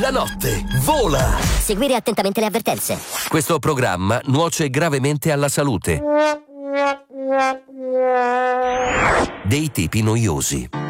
notte vola! Seguire attentamente le avvertenze. Questo programma nuoce gravemente alla salute. Dei tipi noiosi.